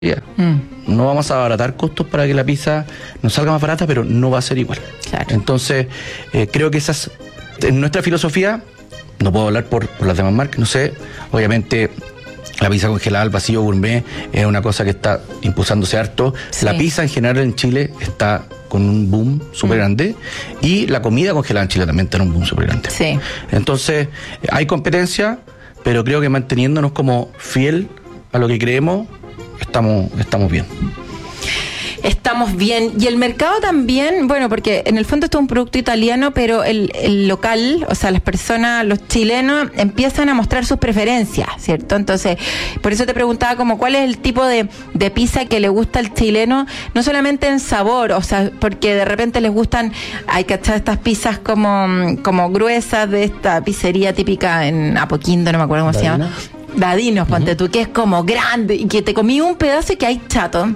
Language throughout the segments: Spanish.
No vamos a abaratar costos para que la pizza nos salga más barata, pero no va a ser igual. Claro. Entonces, creo que esas, en nuestra filosofía, no puedo hablar por las demás marcas, no sé, obviamente la pizza congelada al vacío gourmet es una cosa que está impulsándose harto. Sí. La pizza en general en Chile está con un boom súper grande y la comida congelada en Chile también tiene un boom súper grande. Sí. Entonces, hay competencia, pero creo que manteniéndonos como fiel a lo que creemos, estamos bien. Estamos bien. Y el mercado también, bueno, porque en el fondo esto es un producto italiano, pero el local, o sea, las personas, los chilenos, empiezan a mostrar sus preferencias, ¿cierto? Entonces, por eso te preguntaba como cuál es el tipo de pizza que le gusta al chileno, no solamente en sabor, o sea, porque de repente les gustan, hay que echar estas pizzas como gruesas de esta pizzería típica en Apoquindo, no me acuerdo cómo se llama. Dadinos, ponte tú, que es como grande y que te comí un pedazo y que hay chato.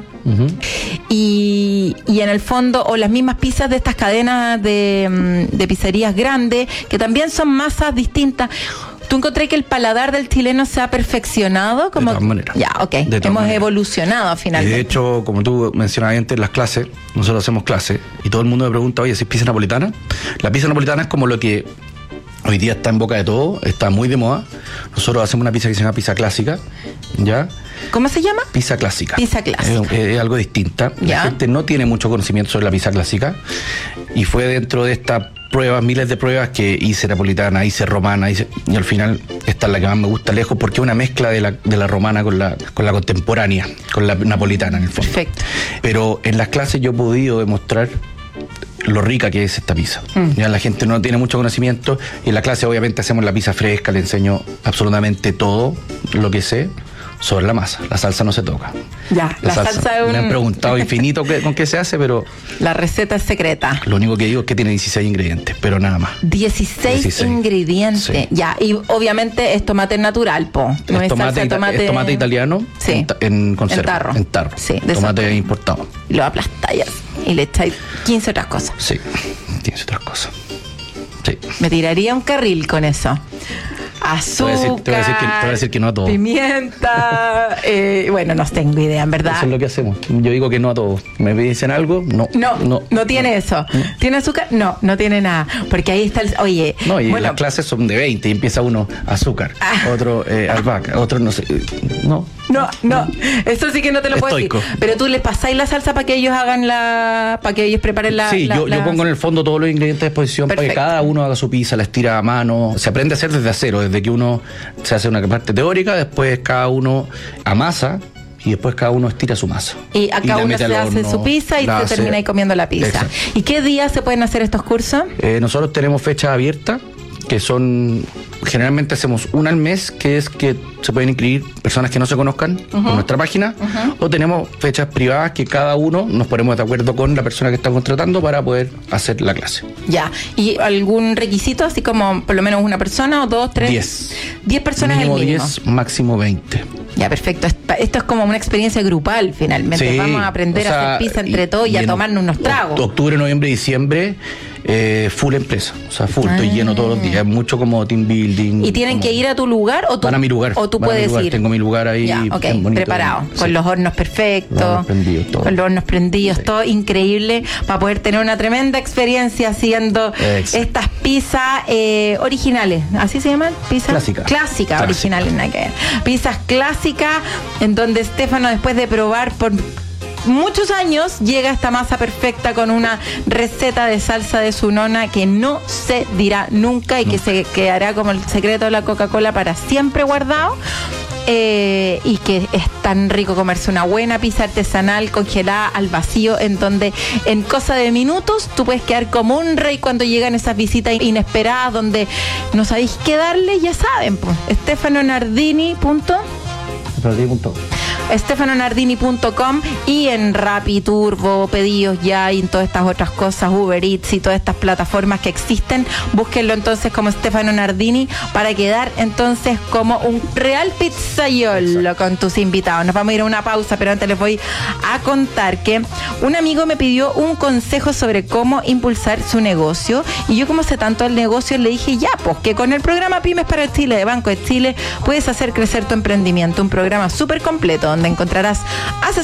Y en el fondo, o las mismas pizzas de estas cadenas de pizzerías grandes, que también son masas distintas. ¿Tú encontré que el paladar del chileno se ha perfeccionado? Como, de todas maneras. Ya, ok. Hemos evolucionado finalmente. De hecho, como tú mencionabas antes, las clases, nosotros hacemos clases y todo el mundo me pregunta, oye, ¿si es pizza napolitana? La pizza napolitana es como lo que hoy día está en boca de todo, está muy de moda. Nosotros hacemos una pizza que se llama pizza clásica, ¿ya? ¿Cómo se llama? Pizza clásica. Pizza clásica. Es algo distinta. ¿Ya? La gente no tiene mucho conocimiento sobre la pizza clásica y fue dentro de estas pruebas, miles de pruebas que hice napolitana, hice romana, y al final esta es la que más me gusta lejos porque es una mezcla de la romana con la contemporánea, con la napolitana en el fondo. Perfecto. Pero en las clases yo he podido demostrar lo rica que es esta pizza. Ya la gente no tiene mucho conocimiento y en la clase obviamente hacemos la pizza fresca, le enseño absolutamente todo lo que sé sobre la masa. La salsa no se toca. Ya, la salsa es Me han preguntado infinito con qué se hace, pero la receta es secreta. Lo único que digo es que tiene 16 ingredientes, pero nada más. 16 ingredientes. Sí. Ya, y obviamente es tomate natural, po. No es salsa de tomate. Es tomate italiano, sí, en conserva. En tarro. Sí, tomate importado. Y lo aplastáis y le echáis 15 otras cosas. Sí, 15 otras cosas. Sí. Me tiraría un carril con eso. Azúcar, te voy a decir que no a todo. Pimienta, bueno, no tengo idea, en verdad. Eso es lo que hacemos. Yo digo que no a todo. ¿Me dicen algo? No tiene eso. No. ¿Tiene azúcar? No tiene nada. Porque ahí está el... Oye... No, y las clases son de 20 y empieza uno azúcar, otro albahaca, otro no sé... No, eso sí que no te lo puedo decir. Pero tú les pasáis la salsa para que ellos hagan para que ellos preparen la... Sí, yo pongo en el fondo todos los ingredientes a disposición. Perfecto. Para que cada uno haga su pizza, la estira a mano. Se aprende a hacer desde cero, desde que uno se hace una parte teórica, después cada uno amasa y después cada uno estira su masa. Y acá uno se hace su pizza y se termina ahí comiendo la pizza. Exacto. ¿Y qué días se pueden hacer estos cursos? Nosotros tenemos fechas abiertas, que son... Generalmente hacemos una al mes, que es que se pueden inscribir personas que no se conozcan en nuestra página, o tenemos fechas privadas que cada uno nos ponemos de acuerdo con la persona que está contratando para poder hacer la clase. Ya, ¿y algún requisito, así como por lo menos una persona o 2, 3? 10 personas mínimo es el mínimo. 10, máximo 20. Ya, perfecto. Esto es como una experiencia grupal, finalmente. Sí, vamos a aprender a hacer pizza entre todos y a tomarnos unos tragos. Octubre, noviembre, diciembre, full empresa. O sea, full, estoy lleno todos los días. Mucho como team building. ¿Y tienen que ir a tu lugar o tú? Van a mi lugar. ¿O tú puedes ir? Tengo mi lugar ahí. Ya, ok, preparado. Sí. Con los hornos perfectos. Con los hornos prendidos, todo increíble. Para poder tener una tremenda experiencia haciendo estas pizzas originales. ¿Así se llaman? Pizzas clásicas, originales, nada que ver. Pizzas clásicas, en donde Stefano, después de probar por muchos años, llega a esta masa perfecta con una receta de salsa de su nona que no se dirá nunca y que se quedará como el secreto de la Coca-Cola para siempre guardado. Y que es tan rico comerse una buena pizza artesanal congelada al vacío, en donde en cosa de minutos tú puedes quedar como un rey cuando llegan esas visitas inesperadas donde no sabéis qué darle. Ya saben, pues, stefanonardini.com y en Rappi, Turbo, Pedidos Ya y en todas estas otras cosas, Uber Eats y todas estas plataformas que existen. Búsquenlo entonces como Stefano Nardini para quedar entonces como un real pizzaiolo con tus invitados. Nos vamos a ir a una pausa, pero antes les voy a contar que un amigo me pidió un consejo sobre cómo impulsar su negocio y yo, como sé tanto del negocio, le dije ya, pues que con el programa Pymes para el Chile de Banco de Chile puedes hacer crecer tu emprendimiento, un programa programa súper completo donde encontrarás